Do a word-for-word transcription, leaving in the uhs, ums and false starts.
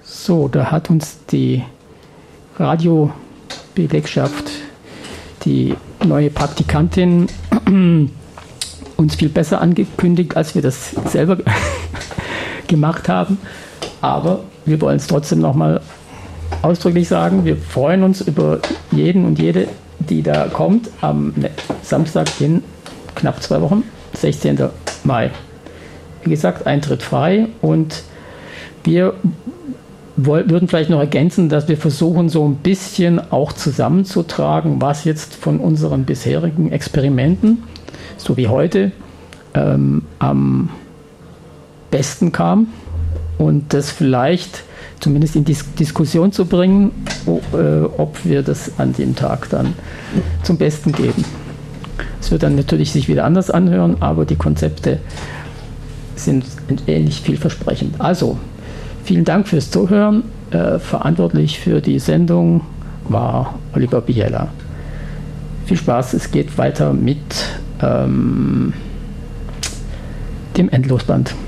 So, da hat uns die Radiobelegschaft, die neue Praktikantin, uns viel besser angekündigt, als wir das selber gemacht haben. Aber wir wollen es trotzdem nochmal ausdrücklich sagen. Wir freuen uns über jeden und jede, die da kommt, am Samstag in knapp zwei Wochen, sechzehnten Mai. Wie gesagt, Eintritt frei, und wir würden vielleicht noch ergänzen, dass wir versuchen, so ein bisschen auch zusammenzutragen, was jetzt von unseren bisherigen Experimenten, so wie heute, ähm, am besten kam, und das vielleicht zumindest in die Diskussion zu bringen, ob, äh, ob wir das an dem Tag dann zum Besten geben. Es wird dann natürlich sich wieder anders anhören, aber die Konzepte sind ähnlich vielversprechend. Also, vielen Dank fürs Zuhören. Äh, verantwortlich für die Sendung war Oliver Biela. Viel Spaß, es geht weiter mit ähm, dem Endlosband.